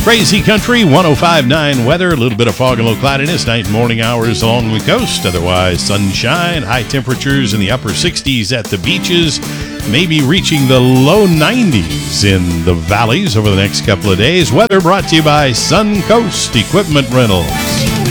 Crazy Country 105.9 weather, a little bit of fog and low cloudiness, night and morning hours along the coast. Otherwise, sunshine, high temperatures in the upper 60s at the beaches, maybe reaching the low 90s in the valleys over the next couple of days. Weather brought to you by Suncoast Equipment Rentals.